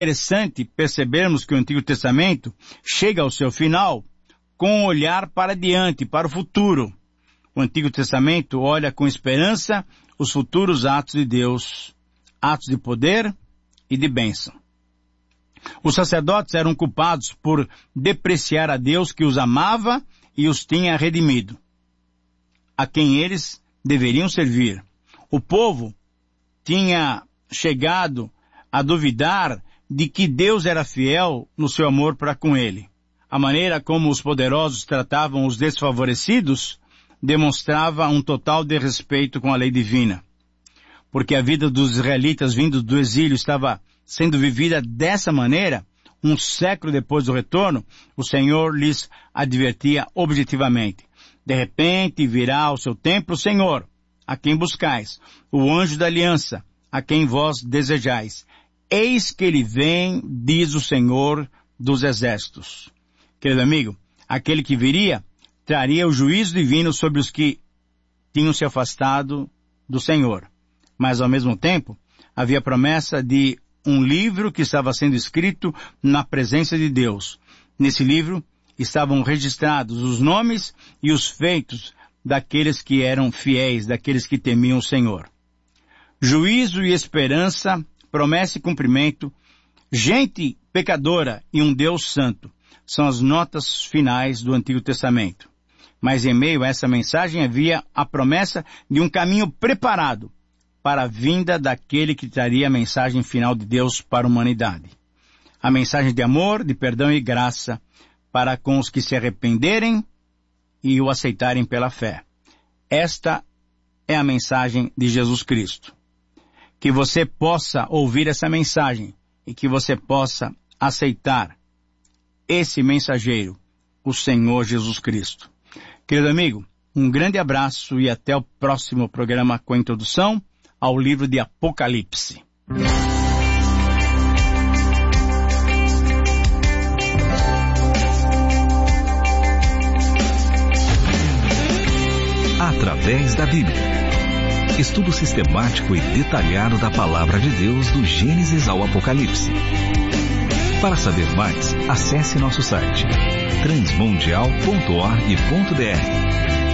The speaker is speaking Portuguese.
interessante percebermos que o Antigo Testamento chega ao seu final com um olhar para diante, para o futuro. O Antigo Testamento olha com esperança os futuros atos de Deus, atos de poder e de bênção. Os sacerdotes eram culpados por depreciar a Deus que os amava e os tinha redimido, a quem eles deveriam servir. O povo tinha chegado a duvidar de que Deus era fiel no seu amor para com ele. A maneira como os poderosos tratavam os desfavorecidos demonstrava um total desrespeito com a lei divina. Porque a vida dos israelitas vindos do exílio estava sendo vivida dessa maneira, um século depois do retorno, o Senhor lhes advertia objetivamente: de repente virá ao seu templo o Senhor, a quem buscais, o anjo da aliança, a quem vós desejais. Eis que ele vem, diz o Senhor dos exércitos. Querido amigo, aquele que viria traria o juízo divino sobre os que tinham se afastado do Senhor. Mas ao mesmo tempo, havia a promessa de um livro que estava sendo escrito na presença de Deus. Nesse livro estavam registrados os nomes e os feitos daqueles que eram fiéis, daqueles que temiam o Senhor. Juízo e esperança, promessa e cumprimento, gente pecadora e um Deus santo são as notas finais do Antigo Testamento. Mas em meio a essa mensagem havia a promessa de um caminho preparado para a vinda daquele que traria a mensagem final de Deus para a humanidade. A mensagem de amor, de perdão e graça para com os que se arrependerem e o aceitarem pela fé. Esta é a mensagem de Jesus Cristo. Que você possa ouvir essa mensagem e que você possa aceitar esse mensageiro, o Senhor Jesus Cristo. Querido amigo, um grande abraço e até o próximo programa com a introdução ao livro de Apocalipse. Através da Bíblia. Estudo sistemático e detalhado da Palavra de Deus do Gênesis ao Apocalipse. Para saber mais, acesse nosso site transmundial.org.br.